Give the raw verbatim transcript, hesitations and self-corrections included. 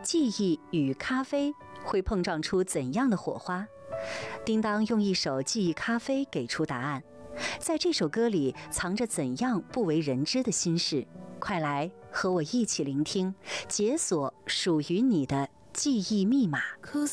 记忆与咖啡会碰撞出怎样的火花？叮当用一首《记忆咖啡》给出答案。在这首歌里藏着怎样不为人知的心事？快来和我一起聆听，解锁属于你的记忆密码。 Cause